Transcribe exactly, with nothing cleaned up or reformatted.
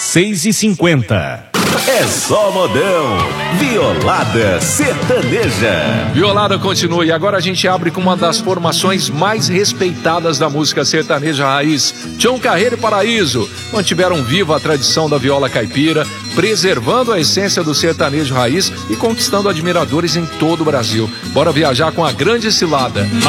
seis e cinquenta. É só modão. Violada Sertaneja. Violada continua e agora a gente abre com uma das formações mais respeitadas da música sertaneja raiz. Tião Carreiro e Paraíso mantiveram viva a tradição da viola caipira, preservando a essência do sertanejo raiz e conquistando admiradores em todo o Brasil. Bora viajar com a grande cilada.